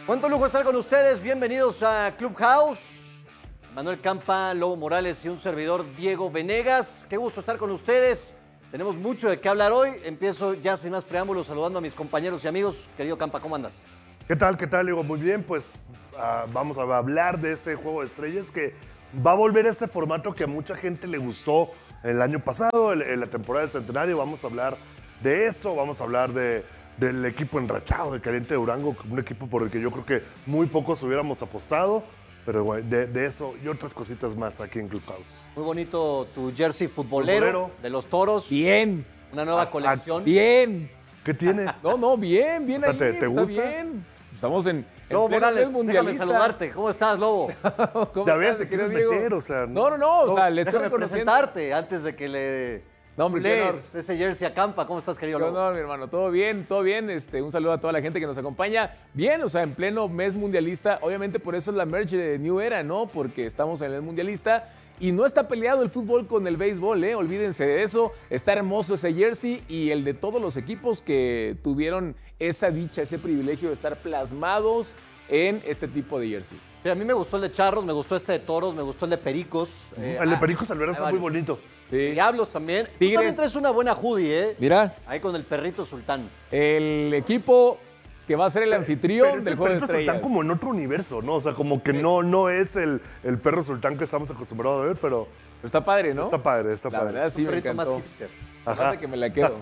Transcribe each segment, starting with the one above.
Cuánto lujo estar con ustedes. Bienvenidos a Clubhouse. Manuel Campa, Lobo Morales y un servidor, Diego Venegas. Qué gusto estar con ustedes. Tenemos mucho de qué hablar hoy. Empiezo ya sin más preámbulos saludando a mis compañeros y amigos. Querido Campa, ¿cómo andas? ¿Qué tal, Diego? Muy bien, pues vamos a hablar de este Juego de Estrellas que va a volver a este formato que a mucha gente le gustó el año pasado, en la temporada del Centenario. Vamos a hablar de eso, vamos a hablar del equipo enrachado de Caliente de Durango, un equipo por el que yo creo que muy pocos hubiéramos apostado, pero bueno, de eso y otras cositas más aquí en Clubhouse. Muy bonito tu jersey futbolero de los Toros. Bien. Una nueva colección. Bien. ¿Qué tiene? No, bien ahí. ¿Te está gusta? Bien. Estamos en Lobo pleno Morales, mes déjame mundialista. saludarte. ¿Cómo estás, Lobo? ¿Cómo Ya ves, estás, te quieres querido meter, Diego? o sea... No, o sea, le estoy Déjame reconociendo. presentarte antes de que le No, hombre, qué honor. chulees ese jersey a Campa. ¿Cómo estás, querido Qué Lobo? honor, mi hermano. Todo bien. Un saludo a toda la gente que nos acompaña. Bien, o sea, en pleno mes mundialista. Obviamente por eso es la merch de New Era, ¿no? Porque estamos en el mes mundialista y no está peleado el fútbol con el béisbol, ¿eh? Olvídense de eso. Está hermoso ese jersey y el de todos los equipos que tuvieron esa dicha, ese privilegio de estar plasmados en este tipo de jerseys. Sí, a mí me gustó el de Charros, me gustó este de Toros, me gustó el de Pericos. El de Pericos Alveras está muy bonito. Sí. Diablos también. Tú Tigres. también traes una buena hoodie, ¿eh? Mira, Ahí con el perrito sultán. el equipo que va a ser el Pero anfitrión ese del Juego de perro Estrellas. sultán como en otro universo, ¿no? O sea, como que no es el perro sultán que estamos acostumbrados a ver, pero Está padre, ¿no? está padre, está La padre. verdad sí Un me perrito más encantó. hipster. Aparte que me la quedo.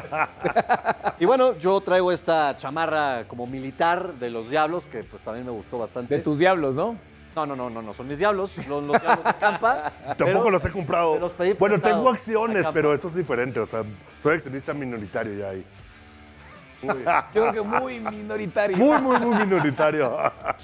Y bueno, yo traigo esta chamarra como militar de los Diablos, que pues también me gustó bastante. De tus diablos, ¿no? No, son mis Diablos, los Diablos de Campa. Tampoco pero los he comprado. te los pedí Bueno, prestado tengo a acciones, Campa. pero eso es diferente. O sea, soy accionista minoritario ya ahí. Yo creo que muy minoritario. Muy minoritario.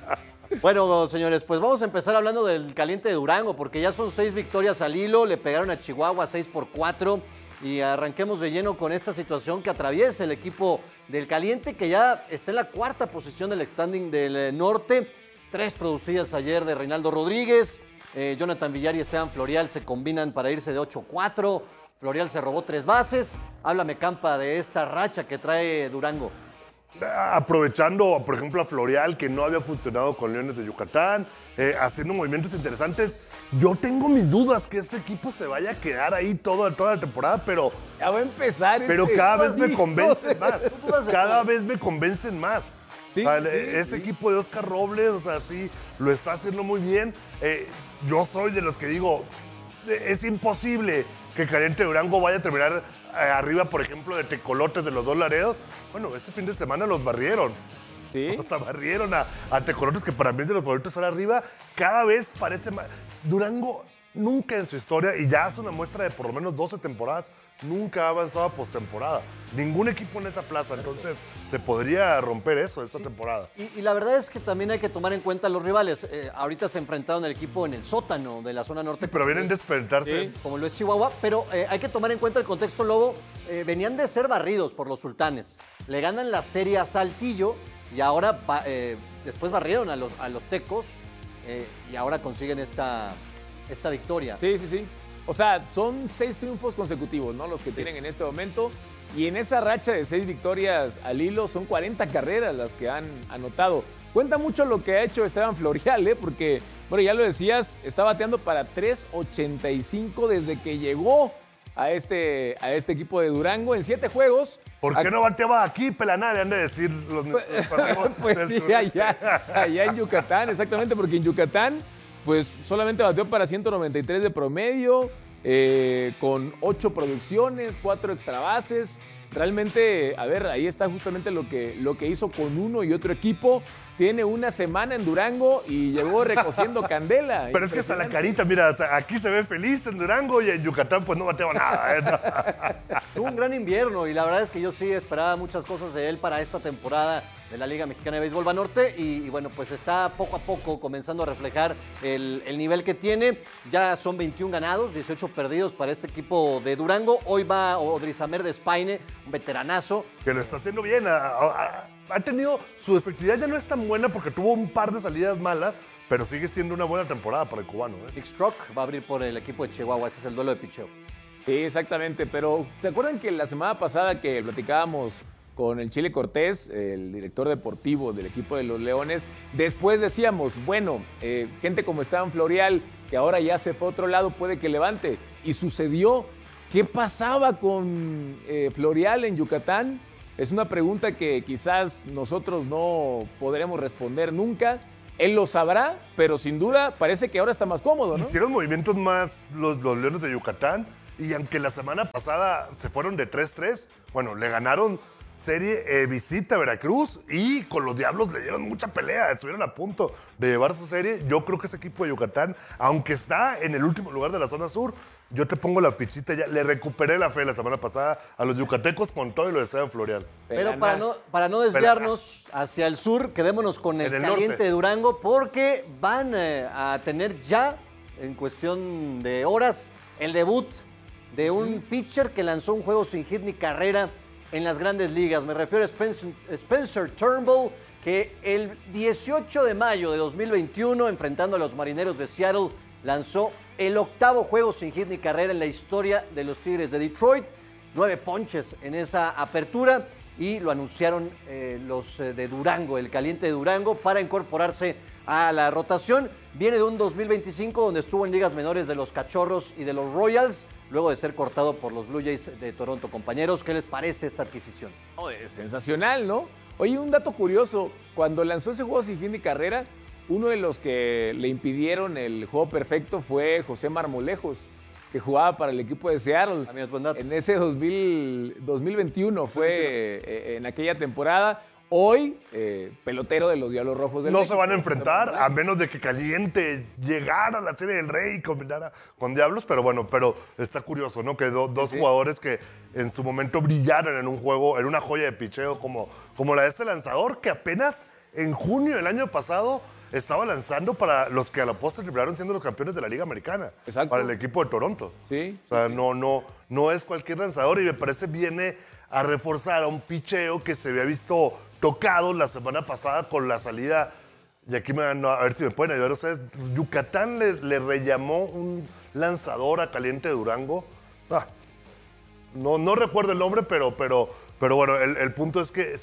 Bueno, señores, pues vamos a empezar hablando del Caliente de Durango, porque ya son 6 victorias al hilo, le pegaron a Chihuahua 6-4 y arranquemos de lleno con esta situación que atraviesa el equipo del Caliente, que ya está en la 4ª posición del standing del norte. 3 producidas ayer de Reinaldo Rodríguez, Jonathan Villar y Esteban Florial se combinan para irse de 8-4. Florial se robó 3 bases. Háblame, Campa, de esta racha que trae Durango. Aprovechando, por ejemplo, a Florial, que no había funcionado con Leones de Yucatán, haciendo movimientos interesantes. Yo tengo mis dudas que este equipo se vaya a quedar ahí toda la temporada, pero Ya va a empezar. Pero cada vez me hijo convencen de- más. Cada vez me convencen más. Sí, O sea, sí, ese sí. equipo de Oscar Robles, o sea, sí, lo está haciendo muy bien. Yo soy de los que digo, es imposible que Caliente Durango vaya a terminar arriba, por ejemplo, de Tecolotes de los Dos Laredos. Bueno, este fin de semana los barrieron. Sí. O sea, barrieron a Tecolotes, que para mí es de los favoritos estar arriba. Cada vez parece más. Durango nunca en su historia, y ya hace una muestra de por lo menos 12 temporadas, nunca ha avanzado a postemporada. Ningún equipo en esa plaza, entonces se podría romper eso esta temporada. Y la verdad es que también hay que tomar en cuenta los rivales. Ahorita se enfrentaron el equipo en el sótano de la zona norte. Pero vienen de despertarse. Sí. Como lo es Chihuahua, pero hay que tomar en cuenta el contexto, Lobo. Venían de ser barridos por los sultanes. Le ganan la serie a Saltillo y ahora después barrieron a los tecos y ahora consiguen esta victoria. Sí. O sea, son 6 triunfos consecutivos, ¿no? Los que tienen en este momento. Y en esa racha de 6 victorias al hilo, son 40 carreras las que han anotado. Cuenta mucho lo que ha hecho Esteban Florial, ¿eh? Porque, bueno, ya lo decías, está bateando para 3.85 desde que llegó a este equipo de Durango en 7 juegos. ¿Por qué no bateaba aquí, Pelanade? Han de decir los amigos Pues del sí, sureste. allá en Yucatán, exactamente, porque en Yucatán, pues solamente bateó para 193 de promedio, con 8 producciones, 4 extra bases. Realmente, a ver, ahí está justamente lo que hizo con uno y otro equipo. Tiene una semana en Durango y llegó recogiendo candela. Pero es que hasta la carita, mira, o sea, aquí se ve feliz en Durango y en Yucatán pues no bateaba nada. Tuvo un gran invierno y la verdad es que yo sí esperaba muchas cosas de él para esta temporada de la Liga Mexicana de Béisbol Banorte y bueno, pues está poco a poco comenzando a reflejar el nivel que tiene. Ya son 21 ganados, 18 perdidos para este equipo de Durango. Hoy va Odrizamer de Spaine, un veteranazo. Que lo está haciendo bien. Ha tenido, su efectividad ya no es tan buena porque tuvo un par de salidas malas, pero sigue siendo una buena temporada para el cubano. Big Stroke va a abrir por el equipo de Chihuahua, ese es el duelo de picheo. Sí, exactamente, pero ¿se acuerdan que la semana pasada que platicábamos con el Chile Cortés, el director deportivo del equipo de los Leones. Después decíamos, bueno, gente como Esteban Florial, que ahora ya se fue a otro lado, puede que levante. Y sucedió. ¿Qué pasaba con Florial en Yucatán? Es una pregunta que quizás nosotros no podremos responder nunca. Él lo sabrá, pero sin duda parece que ahora está más cómodo, ¿no? Hicieron movimientos más los Leones de Yucatán y aunque la semana pasada se fueron de 3-3, bueno, le ganaron serie visita a Veracruz y con los Diablos le dieron mucha pelea, estuvieron a punto de llevar esa serie. Yo creo que ese equipo de Yucatán, aunque está en el último lugar de la zona sur, yo te pongo la fichita ya. Le recuperé la fe la semana pasada a los yucatecos con todo y lo de Esteban Florial. Pero para no desviarnos hacia el sur, quedémonos con el caliente norte de Durango, porque van a tener ya, en cuestión de horas, el debut de un pitcher que lanzó un juego sin hit ni carrera en las grandes ligas. Me refiero a Spencer Turnbull, que el 18 de mayo de 2021, enfrentando a los Marineros de Seattle, lanzó el 8º juego sin hit ni carrera en la historia de los Tigres de Detroit. 9 ponches en esa apertura y lo anunciaron los de Durango, el caliente de Durango, para incorporarse a la rotación. Viene de un 2025 donde estuvo en ligas menores de los Cachorros y de los Royals, luego de ser cortado por los Blue Jays de Toronto. Compañeros, ¿qué les parece esta adquisición? Oh, es sensacional, ¿no? Oye, un dato curioso, cuando lanzó ese juego sin hit ni carrera, uno de los que le impidieron el juego perfecto fue José Marmolejos, que jugaba para el equipo de Seattle. También es buen dato. En ese 2021 fue en aquella temporada. Hoy, pelotero de los Diablos Rojos del No México. se van a enfrentar a menos de que Caliente llegara a la Serie del Rey y combinara con Diablos, pero bueno, está curioso, ¿no? Que dos jugadores que en su momento brillaron en un juego, en una joya de picheo como la de este lanzador, que apenas en junio del año pasado estaba lanzando para los que a la postre terminaron siendo los campeones de la Liga Americana. Exacto. Para el equipo de Toronto. Sí. O sea, no es cualquier lanzador y me parece viene a reforzar a un picheo que se había visto tocado la semana pasada con la salida, y aquí a ver si me pueden ayudar ustedes, Yucatán le rellamó un lanzador a Caliente de Durango. No recuerdo el nombre, pero bueno, el punto es que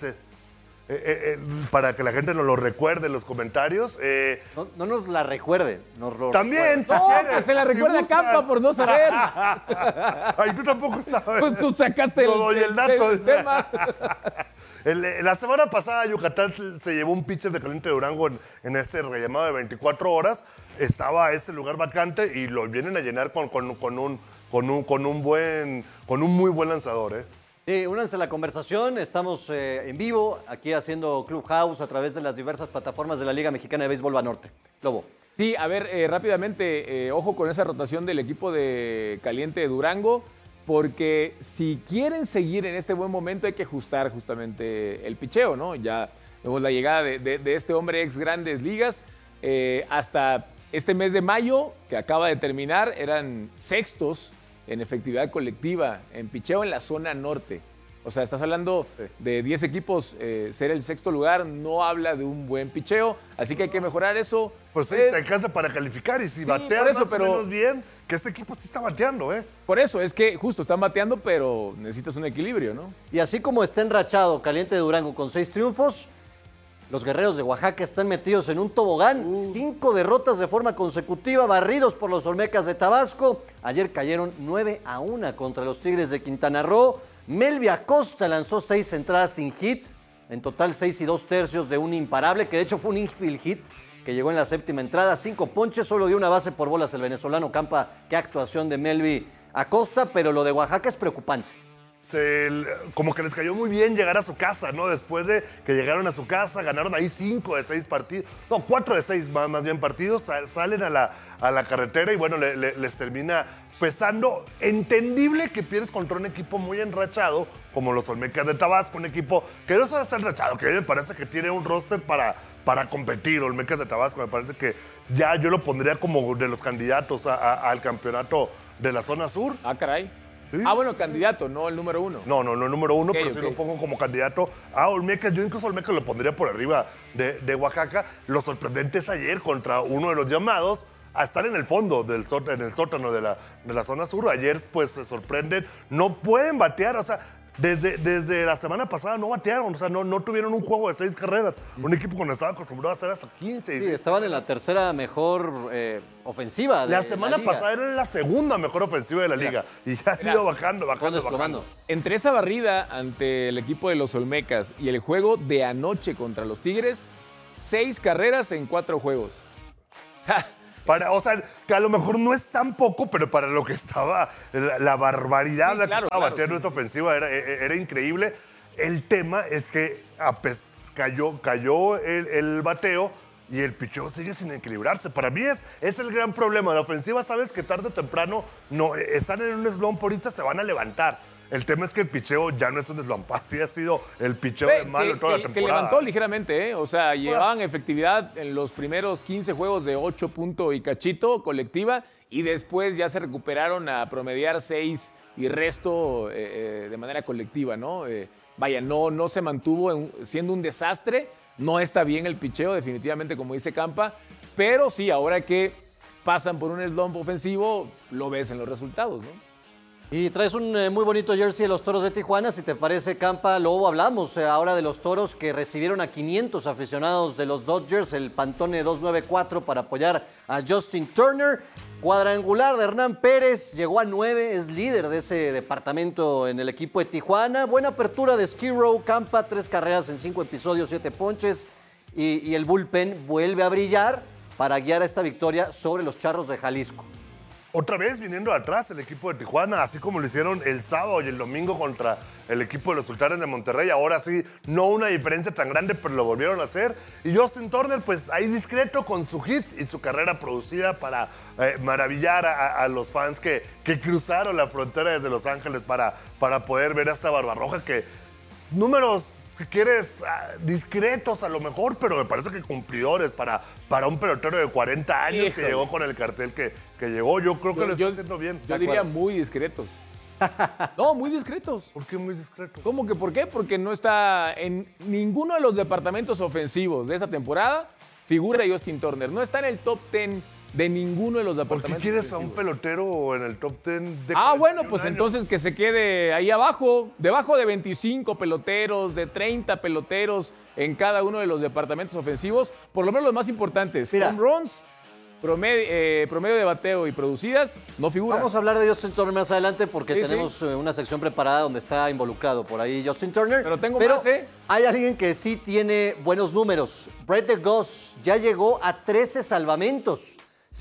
para que la gente nos lo recuerde en los comentarios. No nos la recuerde, nos lo También, recuerde. si No, quieres, que se la si recuerda a gustan. Campa por no saber. Ay, tú tampoco sabes. Pues tú sacaste No doy el dato. el tema. La semana pasada Yucatán se llevó un pitcher de Caliente de Durango en este rellamado de 24 horas. Estaba ese lugar vacante y lo vienen a llenar con un muy buen lanzador, ¿eh? Sí, únanse a la conversación. Estamos en vivo aquí haciendo Clubhouse a través de las diversas plataformas de la Liga Mexicana de Béisbol Banorte. Lobo. Sí, a ver, rápidamente, ojo con esa rotación del equipo de Caliente de Durango, porque si quieren seguir en este buen momento hay que ajustar justamente el picheo, ¿no? Ya vemos la llegada de este hombre ex Grandes Ligas. Hasta este mes de mayo, que acaba de terminar, eran sextos en efectividad colectiva en picheo en la zona norte. O sea, estás hablando de 10 equipos, ser el sexto lugar no habla de un buen picheo, así que hay que mejorar eso. Pues sí, te alcanza para calificar y si bateas por eso, más o pero menos bien, que este equipo sí está bateando, ¿eh? Por eso, es que justo están bateando, pero necesitas un equilibrio, ¿no? Y así como está enrachado Caliente de Durango con 6 triunfos, los Guerreros de Oaxaca están metidos en un tobogán. 5 derrotas de forma consecutiva, barridos por los Olmecas de Tabasco. Ayer cayeron 9-1 contra los Tigres de Quintana Roo. Melvia Acosta lanzó 6 entradas sin hit. En total 6 2/3 de un imparable, que de hecho fue un infield hit que llegó en la séptima entrada. 5 ponches, solo dio una base por bolas el venezolano Campa. Qué actuación de Melvia Acosta, pero lo de Oaxaca es preocupante. Como que les cayó muy bien llegar a su casa, ¿no? Después de que llegaron a su casa, ganaron ahí 5 de 6 partidos, no, 4 de 6 más bien partidos, salen a la carretera y bueno, les termina pesando. Entendible que pierdes contra un equipo muy enrachado, como los Olmecas de Tabasco, un equipo que no solo está enrachado, que a mí me parece que tiene un roster para competir. Olmecas de Tabasco me parece que ya yo lo pondría como de los candidatos al campeonato de la zona sur. Ah, caray. ¿Sí? Ah, bueno, candidato, no el número 1. No, el número 1, Ok, pero sí ok. lo pongo como candidato a Olmecas. Yo incluso Olmecas lo pondría por arriba de Oaxaca. Lo sorprendente es ayer contra uno de los llamados a estar en el fondo, en el sótano de la zona sur. Ayer, pues, se sorprenden. No pueden batear, o sea, desde la semana pasada no batearon, o sea, no tuvieron un juego de 6 carreras. Un equipo cuando estaba acostumbrado a hacer hasta 15. Sí, estaban en la tercera mejor ofensiva de La semana liga. pasada era la segunda mejor ofensiva de la liga. Y ya han ido bajando. Desplomando. Entre esa barrida ante el equipo de los Olmecas y el juego de anoche contra los Tigres, 6 carreras en 4 juegos. O sea, que a lo mejor no es tan poco, pero para lo que estaba, la barbaridad Sí, que claro, estaba claro, bateando sí. esta ofensiva era increíble. El tema es que cayó el bateo y el picheo sigue sin equilibrarse. Para mí es el gran problema. La ofensiva, sabes que tarde o temprano están en un slump, ahorita se van a levantar. El tema es que el picheo ya no es un slump. Así ha sido el picheo de malo toda la temporada. Que levantó ligeramente, ¿eh? O sea, llevaban efectividad en los primeros 15 juegos de 8 puntos y cachito colectiva y después ya se recuperaron a promediar 6 y resto de manera colectiva, ¿no? Vaya, no se mantuvo siendo un desastre. No está bien el picheo, definitivamente, como dice Campa, pero sí, ahora que pasan por un slump ofensivo, lo ves en los resultados, ¿no? Y traes un muy bonito jersey de los Toros de Tijuana. Si te parece, Campa, Lobo, hablamos ahora de los Toros que recibieron a 500 aficionados de los Dodgers, el Pantone 294 para apoyar a Justin Turner. Cuadrangular de Hernán Pérez, llegó a 9, es líder de ese departamento en el equipo de Tijuana. Buena apertura de Skirrow, Campa, 3 carreras en 5 episodios, 7 ponches. Y el bullpen vuelve a brillar para guiar a esta victoria sobre los Charros de Jalisco. Otra vez viniendo atrás el equipo de Tijuana, así como lo hicieron el sábado y el domingo contra el equipo de los Sultanes de Monterrey. Ahora sí, no una diferencia tan grande, pero lo volvieron a hacer. Y Justin Turner, pues ahí discreto con su hit y su carrera producida para maravillar a los fans que cruzaron la frontera desde Los Ángeles para poder ver a esta Barbarroja que números, si quieres, discretos a lo mejor, pero me parece que cumplidores para un pelotero de 40 años que Híjole. llegó con el cartel que llegó. Yo creo que lo está haciendo bien. Yo diría muy discretos. No, muy discretos. ¿Por qué muy discreto? ¿Cómo que por qué? Porque no está en ninguno de los departamentos ofensivos de esta temporada, figura Justin Turner. No está en el top 10 de ninguno de los ¿Por qué departamentos quieres a un ofensivos. pelotero en el top 10 de Bueno, 41 pues años? entonces que se quede ahí abajo, debajo de 25 peloteros, de 30 peloteros en cada uno de los departamentos ofensivos, por lo menos los más importantes. Mira. Home runs, promedio de bateo y producidas, no figuran. Vamos a hablar de Justin Turner más adelante porque Sí, tenemos una sección preparada donde está involucrado por ahí Justin Turner. Pero tengo más, ¿eh? Hay alguien que sí tiene buenos números. Brett DeGoss ya llegó a 13 salvamentos.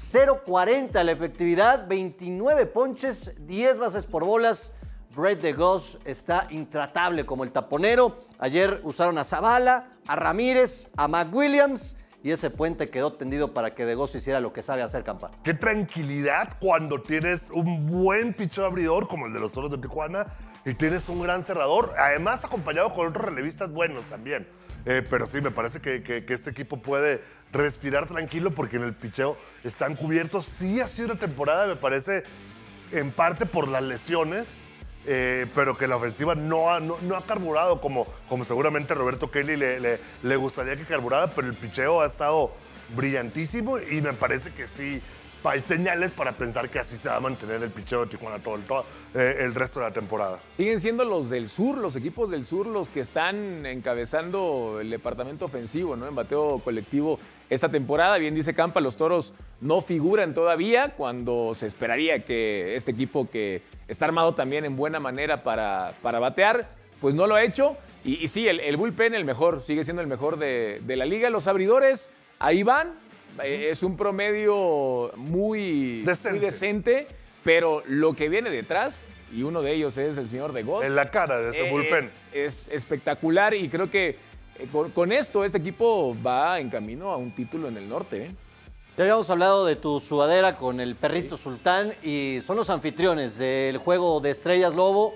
0.40 la efectividad, 29 ponches, 10 bases por bolas. Brett DeGoss está intratable como el taponero. Ayer usaron a Zavala, a Ramírez, a McWilliams y ese puente quedó tendido para que DeGoss hiciera lo que sabe hacer, Campa. Qué tranquilidad cuando tienes un buen picheo abridor como el de los Toros de Tijuana y tienes un gran cerrador, además acompañado con otros relevistas buenos también. Pero sí, me parece que este equipo puede respirar tranquilo porque en el picheo están cubiertos. Sí ha sido una temporada, me parece, en parte por las lesiones, pero que la ofensiva no ha carburado como seguramente Roberto Kelly le gustaría que carburara, pero el picheo ha estado brillantísimo y me parece que sí hay señales para pensar que así se va a mantener el picheo de Tijuana todo el resto de la temporada. Siguen siendo los del sur, los equipos del sur, los que están encabezando el departamento ofensivo, ¿no? En bateo colectivo esta temporada. Bien dice Campa, los Toros no figuran todavía cuando se esperaría que este equipo que está armado también en buena manera para batear, pues no lo ha hecho. Y sí, el bullpen el mejor, sigue siendo el mejor de la liga. Los abridores, ahí van. Es un promedio muy decente, pero lo que viene detrás, y uno de ellos es el señor DeGoss. En la cara de ese bullpen. Es espectacular y creo que con esto este equipo va en camino a un título en el norte, ¿eh? Ya habíamos hablado de tu sudadera con el perrito Sultán y son los anfitriones del Juego de Estrellas, Lobo.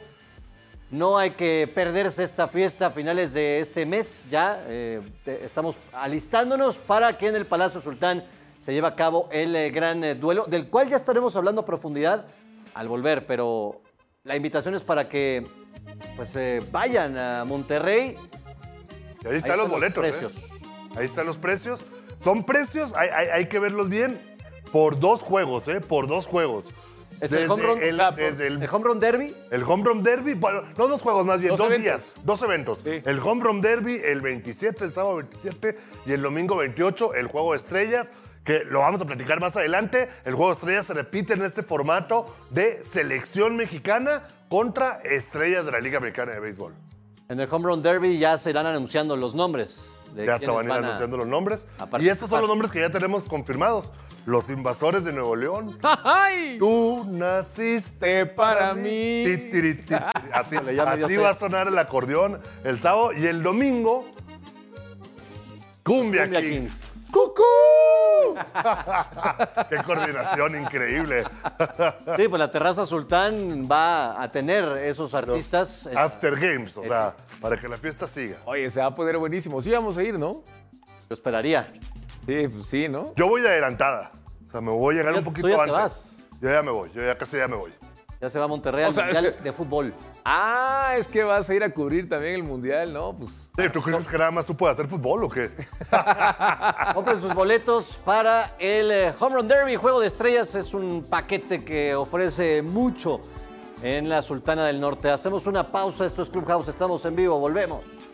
No hay que perderse esta fiesta a finales de este mes. Ya estamos alistándonos para que en el Palacio Sultán se lleve a cabo el gran duelo, del cual ya estaremos hablando a profundidad al volver. Pero la invitación es para que pues, vayan a Monterrey. Y ahí están los boletos. Precios. Ahí están los precios. Son precios, hay que verlos bien, por 2 juegos, por 2 juegos. ¿Es el home run? desde ¿El home run derby? el Home Run Derby, bueno, no 2 juegos, más bien, Dos 2 eventos. días, 2 eventos. Sí. El Home Run Derby el 27, el sábado 27 y el domingo 28, el Juego de Estrellas, que lo vamos a platicar más adelante. El Juego de Estrellas se repite en este formato de selección mexicana contra estrellas de la Liga Americana de Béisbol. En el home run derby ya se irán anunciando los nombres. De Ya se quienes van a ir van anunciando los nombres. a Y participar. estos son los nombres que ya tenemos confirmados. Los Invasores de Nuevo León. ¡Ay! Tú naciste Para mí. Ti, tiri, ti, tiri. Así, Híjole, ya me dio así sed. va a sonar el acordeón el sábado. Y el domingo, Cumbia Cumbia Kings. Kings. ¡Cucú! ¡Qué coordinación increíble! Sí, pues la Terraza Sultán va a tener esos artistas. en- After Games, o sea, para que la fiesta siga. Oye, se va a poner buenísimo. Sí, vamos a ir, ¿no? Yo esperaría. Sí, pues sí, ¿no? Yo voy adelantada. O sea, me voy a llegar Ya- un tú poquito ya te antes. vas. Yo ya me voy, yo ya casi ya me voy. Ya se va a Monterrey al O sea, Mundial de Fútbol. Ah, es que vas a ir a cubrir también el Mundial, ¿no? Pues Sí, ¿tú crees que nada más tú puedes hacer fútbol o qué? Compren sus boletos para el Home Run Derby. Juego de Estrellas es un paquete que ofrece mucho en la Sultana del Norte. Hacemos una pausa. Esto es Clubhouse. Estamos en vivo. Volvemos.